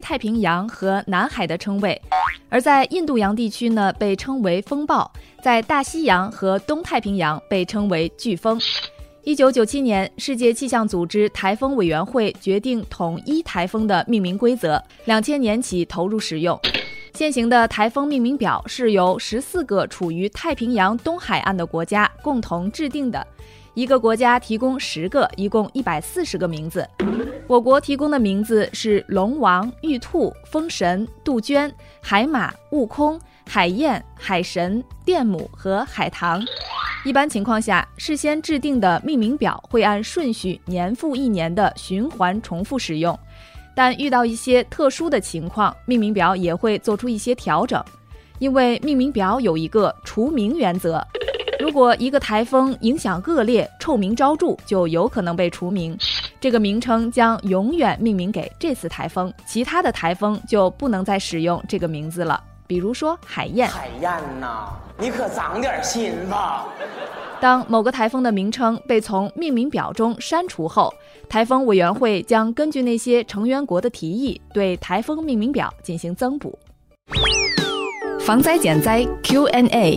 太平洋和南海的称谓，而在印度洋地区呢被称为风暴，在大西洋和东太平洋被称为飓风。1997年，世界气象组织台风委员会决定统一台风的命名规则，2000年起投入使用。现行的台风命名表是由14个处于太平洋东海岸的国家共同制定的，一个国家提供10个，一共140个名字。我国提供的名字是龙王、玉兔、风神、杜鹃、海马、悟空、海燕、海神、电母和海棠。一般情况下，事先制定的命名表会按顺序年复一年的循环重复使用，但遇到一些特殊的情况，命名表也会做出一些调整。因为命名表有一个除名原则，如果一个台风影响恶劣，臭名昭著，就有可能被除名，这个名称将永远命名给这次台风，其他的台风就不能再使用这个名字了。比如说海燕。 海燕呐，你可长点心吧。 当某个台风的名称被从命名表中删除后，台风委员会将根据那些成员国的提议，对台风命名表进行增补。防灾减灾 Q&A